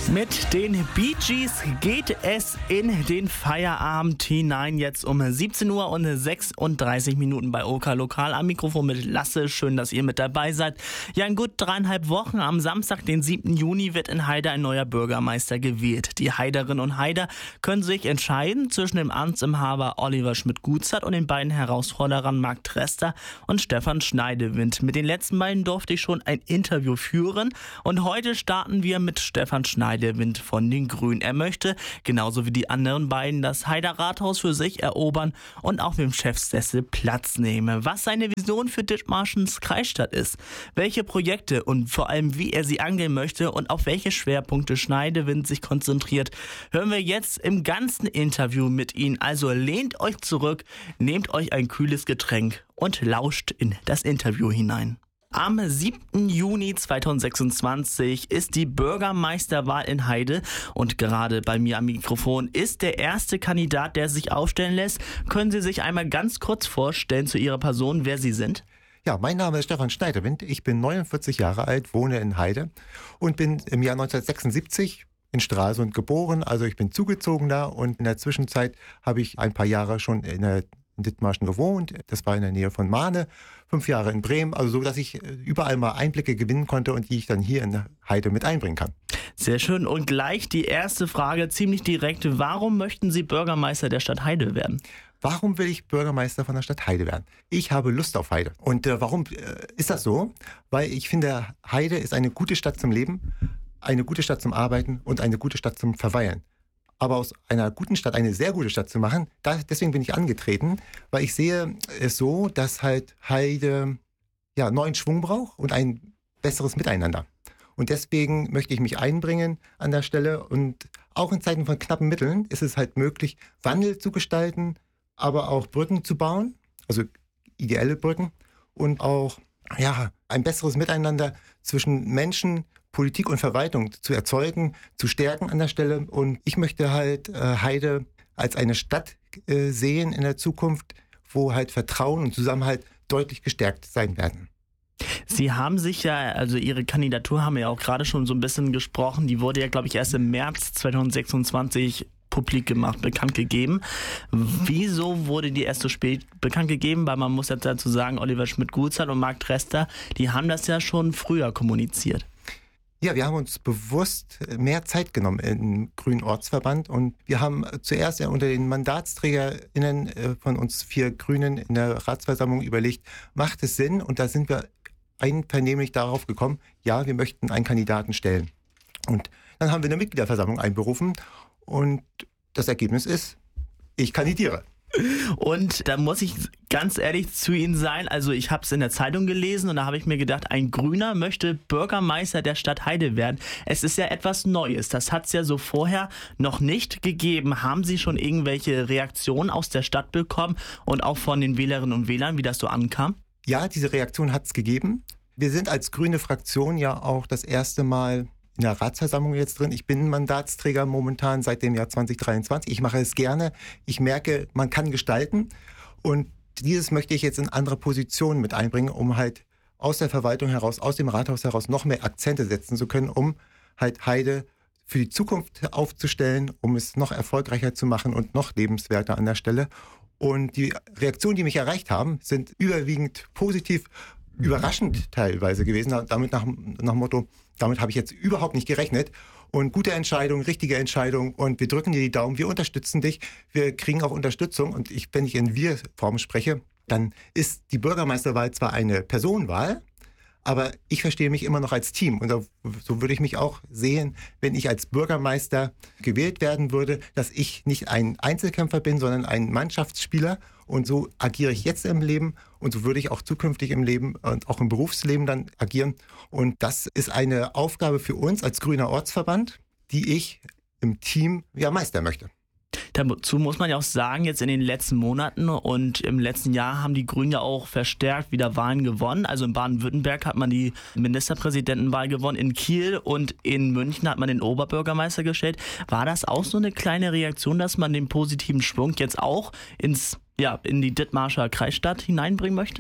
Mit den Bee Gees geht es in den Feierabend hinein. Jetzt um 17 Uhr und 36 Minuten bei OK Lokal. Am Mikrofon mit Lasse. Schön, dass ihr mit dabei seid. Ja, in gut 3,5 Wochen, am Samstag, den 7. Juni, wird in Heide ein neuer Bürgermeister gewählt. Die Heiderinnen und Heider können sich entscheiden zwischen dem Amtsinhaber Oliver Schmidt-Gutzert und den beiden Herausforderern Marc Trester und Stefan Schneidewind. Mit den letzten beiden durfte ich schon ein Interview führen. Und heute starten wir mit Stefan Schneidewind von den Grünen. Er möchte, genauso wie die anderen beiden, das Heider Rathaus für sich erobern und auf dem Chefsessel Platz nehmen. Was seine Vision für Dithmarschens Kreisstadt ist, welche Projekte und vor allem wie er sie angehen möchte und auf welche Schwerpunkte Schneidewind sich konzentriert, hören wir jetzt im ganzen Interview mit ihm. Also lehnt euch zurück, nehmt euch ein kühles Getränk und lauscht in das Interview hinein. Am 7. Juni 2026 ist die Bürgermeisterwahl in Heide und gerade bei mir am Mikrofon ist der erste Kandidat, der sich aufstellen lässt. Können Sie sich einmal ganz kurz vorstellen zu Ihrer Person, wer Sie sind? Ja, mein Name ist Stefan Schneidewind. Ich bin 49 Jahre alt, wohne in Heide und bin im Jahr 1976 in Stralsund geboren. Also ich bin zugezogen da und in der Zwischenzeit habe ich ein paar Jahre schon in Dithmarschen gewohnt. Das war in der Nähe von Mahne, 5 Jahre in Bremen, also so, dass ich überall mal Einblicke gewinnen konnte und die ich dann hier in Heide mit einbringen kann. Sehr schön. Und gleich die erste Frage, ziemlich direkt. Warum möchten Sie Bürgermeister der Stadt Heide werden? Warum will ich Bürgermeister von der Stadt Heide werden? Ich habe Lust auf Heide. Und warum ist das so? Weil ich finde, Heide ist eine gute Stadt zum Leben, eine gute Stadt zum Arbeiten und eine gute Stadt zum Verweilen. Aber aus einer guten Stadt eine sehr gute Stadt zu machen, deswegen bin ich angetreten, weil ich sehe es so, dass halt Heide neuen Schwung braucht und ein besseres Miteinander. Und deswegen möchte ich mich einbringen an der Stelle und auch in Zeiten von knappen Mitteln ist es halt möglich, Wandel zu gestalten, aber auch Brücken zu bauen, also ideelle Brücken und auch ein besseres Miteinander zwischen Menschen, Politik und Verwaltung zu erzeugen, zu stärken an der Stelle. Und ich möchte halt Heide als eine Stadt sehen in der Zukunft, wo halt Vertrauen und Zusammenhalt deutlich gestärkt sein werden. Sie haben sich ja, also Ihre Kandidatur haben wir ja auch gerade schon so ein bisschen gesprochen, die wurde ja, glaube ich, erst im März 2026 publik gemacht, bekannt gegeben. Wieso wurde die erst so spät bekannt gegeben? Weil man muss jetzt dazu sagen, Oliver Schmidt-Gutzert und Marc Trester, die haben das ja schon früher kommuniziert. Ja, wir haben uns bewusst mehr Zeit genommen im Grünen Ortsverband und wir haben zuerst unter den MandatsträgerInnen von uns 4 Grünen in der Ratsversammlung überlegt, macht es Sinn? Und da sind wir einvernehmlich darauf gekommen, ja, wir möchten einen Kandidaten stellen. Und dann haben wir eine Mitgliederversammlung einberufen und das Ergebnis ist, ich kandidiere. Und da muss ich ganz ehrlich zu Ihnen sein, also ich habe es in der Zeitung gelesen und da habe ich mir gedacht, ein Grüner möchte Bürgermeister der Stadt Heide werden. Es ist ja etwas Neues, das hat es ja so vorher noch nicht gegeben. Haben Sie schon irgendwelche Reaktionen aus der Stadt bekommen und auch von den Wählerinnen und Wählern, wie das so ankam? Ja, diese Reaktion hat es gegeben. Wir sind als grüne Fraktion ja auch das erste Mal in der Ratsversammlung jetzt drin. Ich bin Mandatsträger momentan seit dem Jahr 2023. Ich mache es gerne. Ich merke, man kann gestalten. Und dieses möchte ich jetzt in andere Positionen mit einbringen, um halt aus der Verwaltung heraus, aus dem Rathaus heraus noch mehr Akzente setzen zu können, um halt Heide für die Zukunft aufzustellen, um es noch erfolgreicher zu machen und noch lebenswerter an der Stelle. Und die Reaktionen, die mich erreicht haben, sind überwiegend positiv, überraschend teilweise gewesen. Damit nach dem Motto, damit habe ich jetzt überhaupt nicht gerechnet. Und gute Entscheidung, richtige Entscheidung. Und wir drücken dir die Daumen, wir unterstützen dich. Wir kriegen auch Unterstützung. Und wenn ich in Wir-Form spreche, dann ist die Bürgermeisterwahl zwar eine Personenwahl, aber ich verstehe mich immer noch als Team. Und so würde ich mich auch sehen, wenn ich als Bürgermeister gewählt werden würde, dass ich nicht ein Einzelkämpfer bin, sondern ein Mannschaftsspieler. Und so agiere ich jetzt im Leben und so würde ich auch zukünftig im Leben und auch im Berufsleben dann agieren. Und das ist eine Aufgabe für uns als grüner Ortsverband, die ich im Team meistern möchte. Dazu muss man ja auch sagen, jetzt in den letzten Monaten und im letzten Jahr haben die Grünen ja auch verstärkt wieder Wahlen gewonnen. Also in Baden-Württemberg hat man die Ministerpräsidentenwahl gewonnen, in Kiel und in München hat man den Oberbürgermeister gestellt. War das auch so eine kleine Reaktion, dass man den positiven Schwung jetzt auch in die Dithmarscher Kreisstadt hineinbringen möchte?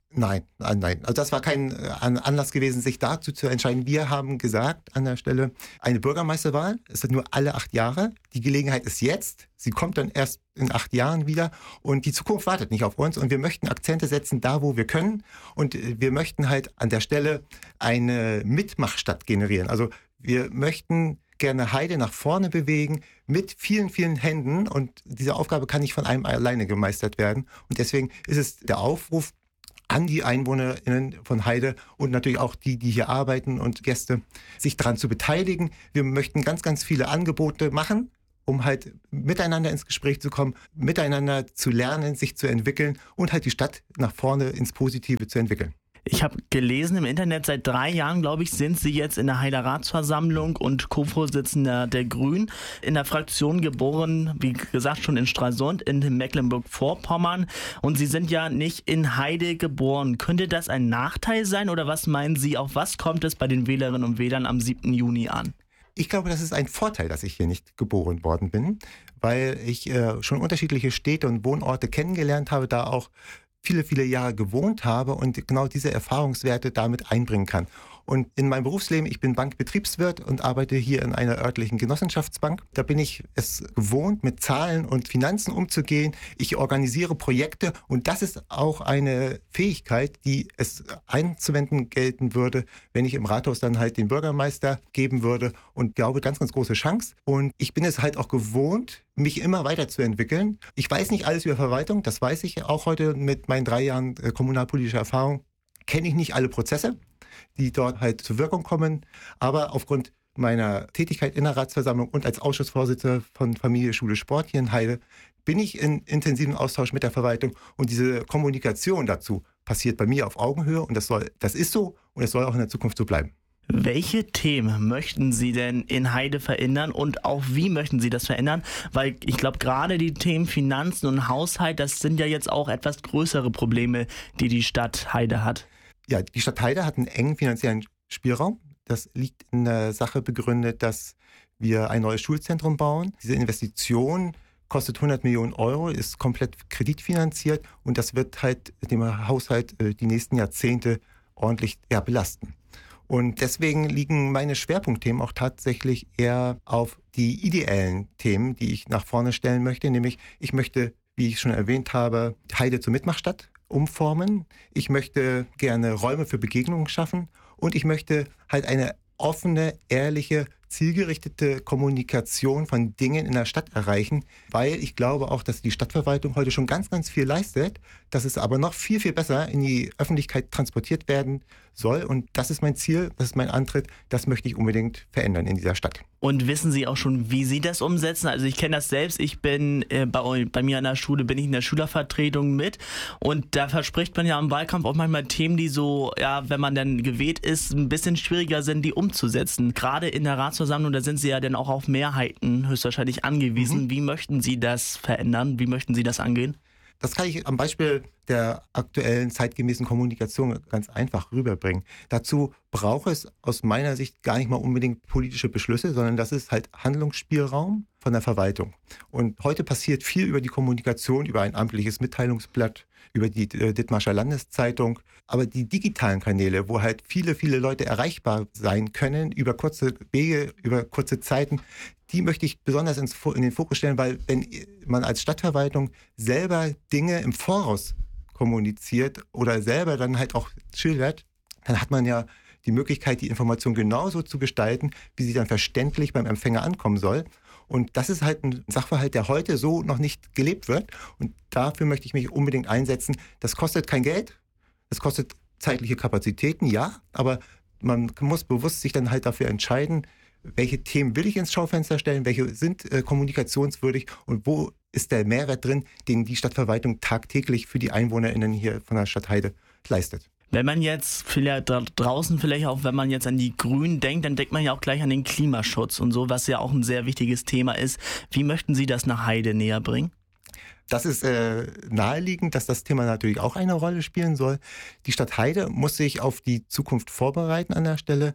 Nein. Also das war kein Anlass gewesen, sich dazu zu entscheiden. Wir haben gesagt an der Stelle, eine Bürgermeisterwahl ist nur alle 8 Jahre. Die Gelegenheit ist jetzt. Sie kommt dann erst in 8 Jahren wieder. Und die Zukunft wartet nicht auf uns. Und wir möchten Akzente setzen, da wo wir können. Und wir möchten halt an der Stelle eine Mitmachstadt generieren. Also wir möchten gerne Heide nach vorne bewegen mit vielen, vielen Händen. Und diese Aufgabe kann nicht von einem alleine gemeistert werden. Und deswegen ist es der Aufruf an die EinwohnerInnen von Heide und natürlich auch die hier arbeiten und Gäste, sich daran zu beteiligen. Wir möchten ganz, ganz viele Angebote machen, um halt miteinander ins Gespräch zu kommen, miteinander zu lernen, sich zu entwickeln und halt die Stadt nach vorne ins Positive zu entwickeln. Ich habe gelesen im Internet, seit 3 Jahren, glaube ich, sind Sie jetzt in der Heider Ratsversammlung und Co-Vorsitzender der Grünen. In der Fraktion geboren, wie gesagt, schon in Stralsund in Mecklenburg-Vorpommern. Und Sie sind ja nicht in Heide geboren. Könnte das ein Nachteil sein oder was meinen Sie, auf was kommt es bei den Wählerinnen und Wählern am 7. Juni an? Ich glaube, das ist ein Vorteil, dass ich hier nicht geboren worden bin, weil ich schon unterschiedliche Städte und Wohnorte kennengelernt habe, da auch viele, viele Jahre gewohnt habe und genau diese Erfahrungswerte damit einbringen kann. Und in meinem Berufsleben, ich bin Bankbetriebswirt und arbeite hier in einer örtlichen Genossenschaftsbank. Da bin ich es gewohnt, mit Zahlen und Finanzen umzugehen. Ich organisiere Projekte und das ist auch eine Fähigkeit, die es einzuwenden gelten würde, wenn ich im Rathaus dann halt den Bürgermeister geben würde und glaube, ganz, ganz große Chance. Und ich bin es halt auch gewohnt, mich immer weiterzuentwickeln. Ich weiß nicht alles über Verwaltung, das weiß ich auch heute mit meinen 3 Jahren kommunalpolitischer Erfahrung. Kenne ich nicht alle Prozesse, die dort halt zur Wirkung kommen. Aber aufgrund meiner Tätigkeit in der Ratsversammlung und als Ausschussvorsitzender von Familie, Schule, Sport hier in Heide bin ich in intensiven Austausch mit der Verwaltung. Und diese Kommunikation dazu passiert bei mir auf Augenhöhe. Und das ist so und es soll auch in der Zukunft so bleiben. Welche Themen möchten Sie denn in Heide verändern und auch wie möchten Sie das verändern? Weil ich glaube, gerade die Themen Finanzen und Haushalt, das sind ja jetzt auch etwas größere Probleme, die die Stadt Heide hat. Ja, die Stadt Heide hat einen engen finanziellen Spielraum. Das liegt in der Sache begründet, dass wir ein neues Schulzentrum bauen. Diese Investition kostet 100 Millionen Euro, ist komplett kreditfinanziert und das wird halt dem Haushalt die nächsten Jahrzehnte ordentlich belasten. Und deswegen liegen meine Schwerpunktthemen auch tatsächlich eher auf die ideellen Themen, die ich nach vorne stellen möchte. Nämlich, ich möchte, wie ich schon erwähnt habe, Heide zur Mitmachstadt umformen. Ich möchte gerne Räume für Begegnungen schaffen. Und ich möchte halt eine offene, ehrliche, zielgerichtete Kommunikation von Dingen in der Stadt erreichen, weil ich glaube auch, dass die Stadtverwaltung heute schon ganz, ganz viel leistet, dass es aber noch viel, viel besser in die Öffentlichkeit transportiert werden soll. Und das ist mein Ziel, das ist mein Antritt, das möchte ich unbedingt verändern in dieser Stadt. Und wissen Sie auch schon, wie Sie das umsetzen? Also ich kenne das selbst, ich bin bei mir an der Schule, bin ich in der Schülervertretung mit und da verspricht man ja im Wahlkampf auch manchmal Themen, die so, wenn man dann gewählt ist, ein bisschen schwieriger sind, die umzusetzen. Gerade in der Ratsversammlung, da sind Sie ja dann auch auf Mehrheiten höchstwahrscheinlich angewiesen. Wie möchten Sie das verändern? Wie möchten Sie das angehen? Das kann ich am Beispiel der aktuellen zeitgemäßen Kommunikation ganz einfach rüberbringen. Dazu braucht es aus meiner Sicht gar nicht mal unbedingt politische Beschlüsse, sondern das ist halt Handlungsspielraum von der Verwaltung. Und heute passiert viel über die Kommunikation, über ein amtliches Mitteilungsblatt, über die Dithmarscher Landeszeitung. Aber die digitalen Kanäle, wo halt viele, viele Leute erreichbar sein können, über kurze Wege, über kurze Zeiten, die möchte ich besonders in den Fokus stellen, weil wenn man als Stadtverwaltung selber Dinge im Voraus kommuniziert oder selber dann halt auch schildert, dann hat man ja die Möglichkeit, die Information genauso zu gestalten, wie sie dann verständlich beim Empfänger ankommen soll. Und das ist halt ein Sachverhalt, der heute so noch nicht gelebt wird. Und dafür möchte ich mich unbedingt einsetzen. Das kostet kein Geld, das kostet zeitliche Kapazitäten, ja, aber man muss bewusst sich dann halt dafür entscheiden, welche Themen will ich ins Schaufenster stellen, welche sind kommunikationswürdig und wo ist der Mehrwert drin, den die Stadtverwaltung tagtäglich für die EinwohnerInnen hier von der Stadt Heide leistet. Wenn man jetzt vielleicht draußen vielleicht auch, wenn man jetzt an die Grünen denkt, dann denkt man ja auch gleich an den Klimaschutz und so, was ja auch ein sehr wichtiges Thema ist. Wie möchten Sie das nach Heide näher bringen? Das ist naheliegend, dass das Thema natürlich auch eine Rolle spielen soll. Die Stadt Heide muss sich auf die Zukunft vorbereiten an der Stelle.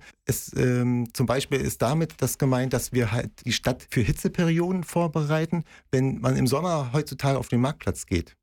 Zum Beispiel ist damit das gemeint, dass wir halt die Stadt für Hitzeperioden vorbereiten. Wenn man im Sommer heutzutage auf den Marktplatz geht,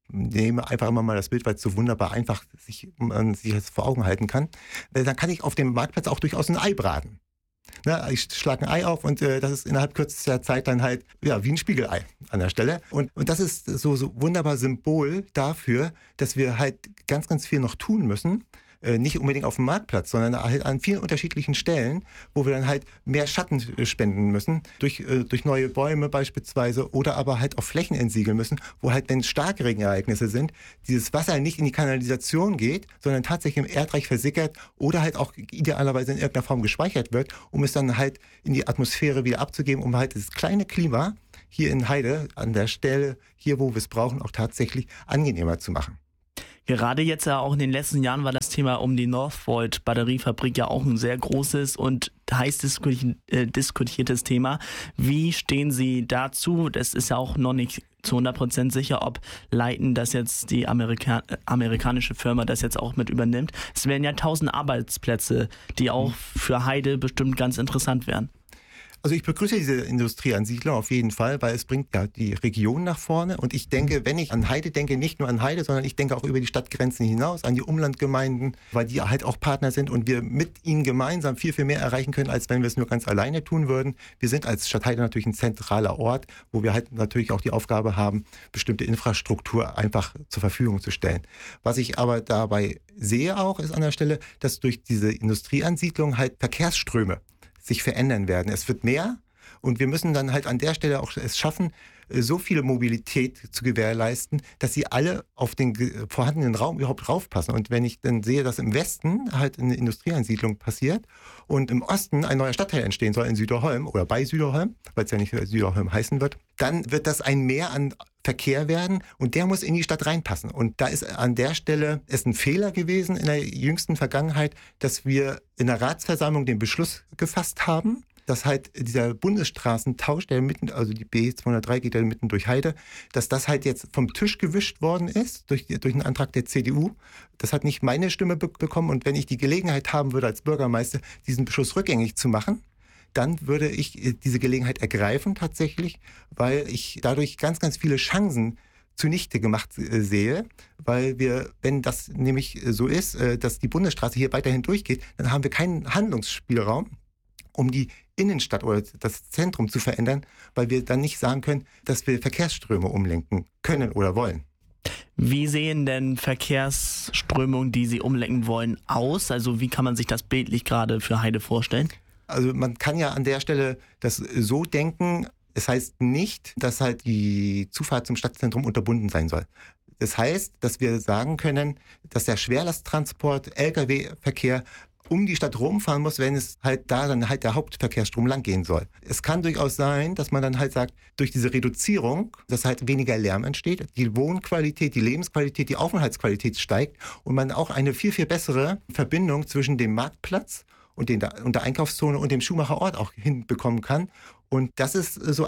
nehme einfach immer mal das Bild, weil es so wunderbar einfach man sich das vor Augen halten kann. Dann kann ich auf dem Marktplatz auch durchaus ein Ei braten. Ich schlage ein Ei auf und das ist innerhalb kürzester Zeit dann halt wie ein Spiegelei an der Stelle. Und das ist so wunderbar Symbol dafür, dass wir halt ganz, ganz viel noch tun müssen. Nicht unbedingt auf dem Marktplatz, sondern halt an vielen unterschiedlichen Stellen, wo wir dann halt mehr Schatten spenden müssen, durch neue Bäume beispielsweise, oder aber halt auf Flächen entsiegeln müssen, wo halt, wenn Starkregenereignisse sind, dieses Wasser nicht in die Kanalisation geht, sondern tatsächlich im Erdreich versickert oder halt auch idealerweise in irgendeiner Form gespeichert wird, um es dann halt in die Atmosphäre wieder abzugeben, um halt das kleine Klima hier in Heide an der Stelle, hier wo wir es brauchen, auch tatsächlich angenehmer zu machen. Gerade jetzt ja auch in den letzten Jahren war das Thema um die Northvolt Batteriefabrik ja auch ein sehr großes und heiß diskutiertes Thema. Wie stehen Sie dazu? Das ist ja auch noch nicht zu 100% sicher, ob Leighton das jetzt, die amerikanische Firma, das jetzt auch mit übernimmt. Es wären ja 1000 Arbeitsplätze, die auch für Heide bestimmt ganz interessant wären. Also ich begrüße diese Industrieansiedlung auf jeden Fall, weil es bringt ja die Region nach vorne. Und ich denke, wenn ich an Heide denke, nicht nur an Heide, sondern ich denke auch über die Stadtgrenzen hinaus, an die Umlandgemeinden, weil die halt auch Partner sind und wir mit ihnen gemeinsam viel, viel mehr erreichen können, als wenn wir es nur ganz alleine tun würden. Wir sind als Stadt Heide natürlich ein zentraler Ort, wo wir halt natürlich auch die Aufgabe haben, bestimmte Infrastruktur einfach zur Verfügung zu stellen. Was ich aber dabei sehe auch, ist an der Stelle, dass durch diese Industrieansiedlung halt Verkehrsströme sich verändern werden. Es wird mehr und wir müssen dann halt an der Stelle auch es schaffen, so viele Mobilität zu gewährleisten, dass sie alle auf den vorhandenen Raum überhaupt raufpassen. Und wenn ich dann sehe, dass im Westen halt eine Industrieansiedlung passiert und im Osten ein neuer Stadtteil entstehen soll in Süderholm oder bei Süderholm, weil es ja nicht Süderholm heißen wird, dann wird das ein Mehr an Verkehr werden und der muss in die Stadt reinpassen. Und da ist an der Stelle es ein Fehler gewesen in der jüngsten Vergangenheit, dass wir in der Ratsversammlung den Beschluss gefasst haben, dass halt dieser Bundesstraßentausch, der mitten, also die B203 geht ja mitten durch Heide, dass das halt jetzt vom Tisch gewischt worden ist durch einen Antrag der CDU. Das hat nicht meine Stimme bekommen und wenn ich die Gelegenheit haben würde als Bürgermeister, diesen Beschluss rückgängig zu machen, dann würde ich diese Gelegenheit ergreifen tatsächlich, weil ich dadurch ganz, ganz viele Chancen zunichte gemacht sehe, weil wir, wenn das nämlich so ist, dass die Bundesstraße hier weiterhin durchgeht, dann haben wir keinen Handlungsspielraum, um die Innenstadt oder das Zentrum zu verändern, weil wir dann nicht sagen können, dass wir Verkehrsströme umlenken können oder wollen. Wie sehen denn Verkehrsströmungen, die Sie umlenken wollen, aus? Also wie kann man sich das bildlich gerade für Heide vorstellen? Also man kann ja an der Stelle das so denken, es heißt nicht, dass halt die Zufahrt zum Stadtzentrum unterbunden sein soll. Das heißt, dass wir sagen können, dass der Schwerlasttransport, Lkw-Verkehr um die Stadt rumfahren muss, wenn es halt da dann halt der Hauptverkehrsstrom lang gehen soll. Es kann durchaus sein, dass man dann halt sagt, durch diese Reduzierung, dass halt weniger Lärm entsteht, die Wohnqualität, die Lebensqualität, die Aufenthaltsqualität steigt und man auch eine viel, viel bessere Verbindung zwischen dem Marktplatz und der Einkaufszone und dem Schuhmacherort auch hinbekommen kann. Und das ist so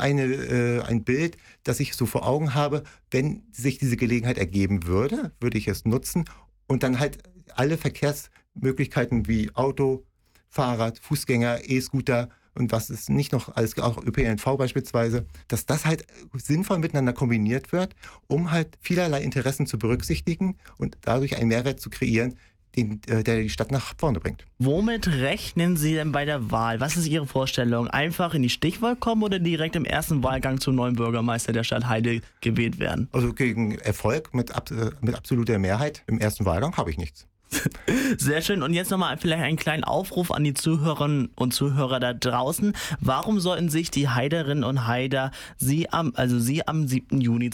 ein Bild, das ich so vor Augen habe. Wenn sich diese Gelegenheit ergeben würde, würde ich es nutzen und dann halt alle Verkehrsmöglichkeiten wie Auto, Fahrrad, Fußgänger, E-Scooter und was ist nicht noch alles, auch ÖPNV beispielsweise, dass das halt sinnvoll miteinander kombiniert wird, um halt vielerlei Interessen zu berücksichtigen und dadurch einen Mehrwert zu kreieren, der die Stadt nach vorne bringt. Womit rechnen Sie denn bei der Wahl? Was ist Ihre Vorstellung? Einfach in die Stichwahl kommen oder direkt im ersten Wahlgang zum neuen Bürgermeister der Stadt Heide gewählt werden? Also gegen Erfolg mit absoluter Mehrheit im ersten Wahlgang habe ich nichts. Sehr schön. Und jetzt nochmal vielleicht einen kleinen Aufruf an die Zuhörerinnen und Zuhörer da draußen. Warum sollten sich die Heiderinnen und Heider Sie am 7. Juni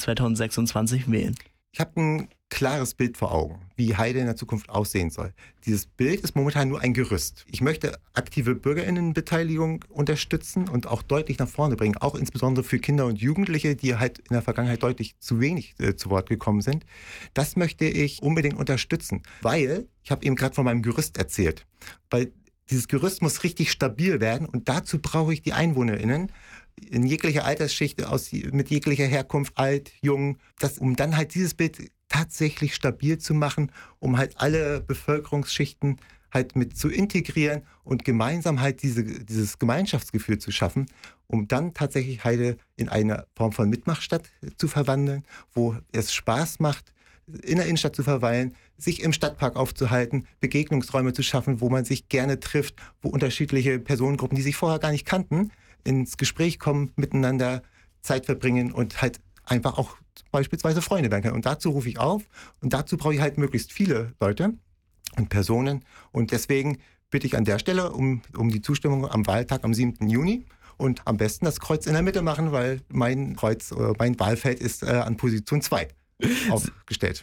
2026 wählen? Ich habe ein klares Bild vor Augen, wie Heide in der Zukunft aussehen soll. Dieses Bild ist momentan nur ein Gerüst. Ich möchte aktive BürgerInnenbeteiligung unterstützen und auch deutlich nach vorne bringen, auch insbesondere für Kinder und Jugendliche, die halt in der Vergangenheit deutlich zu wenig zu Wort gekommen sind. Das möchte ich unbedingt unterstützen, weil, ich habe eben gerade von meinem Gerüst erzählt, weil dieses Gerüst muss richtig stabil werden und dazu brauche ich die EinwohnerInnen, in jeglicher Altersschicht, mit jeglicher Herkunft, alt, jung, um dann halt dieses Bild tatsächlich stabil zu machen, um halt alle Bevölkerungsschichten halt mit zu integrieren und gemeinsam halt dieses Gemeinschaftsgefühl zu schaffen, um dann tatsächlich Heide in eine Form von Mitmachstadt zu verwandeln, wo es Spaß macht, in der Innenstadt zu verweilen, sich im Stadtpark aufzuhalten, Begegnungsräume zu schaffen, wo man sich gerne trifft, wo unterschiedliche Personengruppen, die sich vorher gar nicht kannten, ins Gespräch kommen, miteinander Zeit verbringen und halt einfach auch beispielsweise Freunde werden können. Und dazu rufe ich auf und dazu brauche ich halt möglichst viele Leute und Personen. Und deswegen bitte ich an der Stelle um die Zustimmung am Wahltag am 7. Juni und am besten das Kreuz in der Mitte machen, weil mein Wahlfeld ist an Position 2 aufgestellt.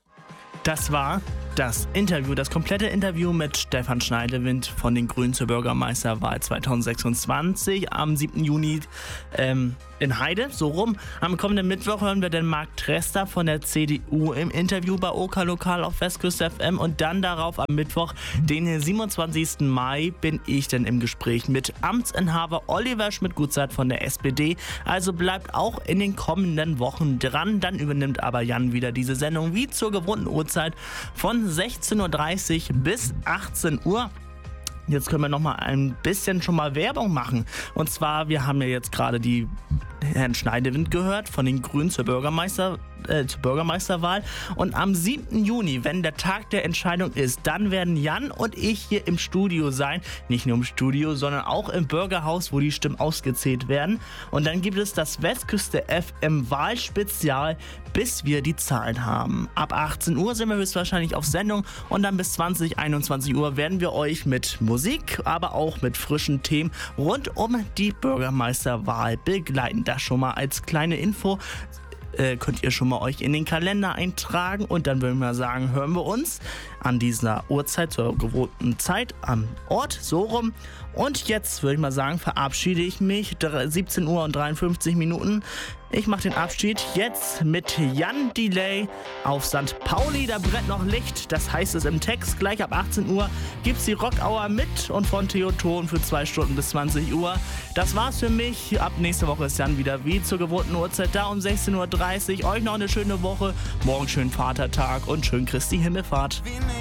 Das war das Interview, das komplette Interview mit Stefan Schneidewind von den Grünen zur Bürgermeisterwahl 2026 am 7. Juni in Heide, so rum. Am kommenden Mittwoch hören wir den Marc Trester von der CDU im Interview bei OK Lokal auf Westküste FM und dann darauf am Mittwoch, den 27. Mai, bin ich dann im Gespräch mit Amtsinhaber Oliver Schmidt-Gutzert von der SPD. Also bleibt auch in den kommenden Wochen dran. Dann übernimmt aber Jan wieder diese Sendung wie zur gewohnten Uhrzeit von 16.30 Uhr bis 18 Uhr. Jetzt können wir noch mal ein bisschen schon mal Werbung machen. Und zwar, wir haben ja jetzt gerade die Herrn Schneidewind gehört von den Grünen zur Bürgermeisterwahl. Und am 7. Juni, wenn der Tag der Entscheidung ist, dann werden Jan und ich hier im Studio sein. Nicht nur im Studio, sondern auch im Bürgerhaus, wo die Stimmen ausgezählt werden. Und dann gibt es das Westküste FM Wahlspezial, bis wir die Zahlen haben. Ab 18 Uhr sind wir höchstwahrscheinlich auf Sendung und dann bis 21 Uhr werden wir euch mit Musik, aber auch mit frischen Themen rund um die Bürgermeisterwahl begleiten. Das schon mal als kleine Info. Könnt ihr schon mal euch in den Kalender eintragen und dann würden wir sagen, hören wir uns an dieser Uhrzeit, zur gewohnten Zeit am Ort, so rum. Und jetzt würde ich mal sagen, verabschiede ich mich, 17 Uhr und 53 Minuten. Ich mache den Abschied jetzt mit Jan Delay auf St. Pauli. Da brennt noch Licht, das heißt es im Text. Gleich ab 18 Uhr gibt's die Rock-Hour mit und von Theoton für 2 Stunden bis 20 Uhr. Das war's für mich. Ab nächste Woche ist Jan wieder wie zur gewohnten Uhrzeit da um 16.30 Uhr. Euch noch eine schöne Woche. Morgen schönen Vatertag und schön Christi Himmelfahrt.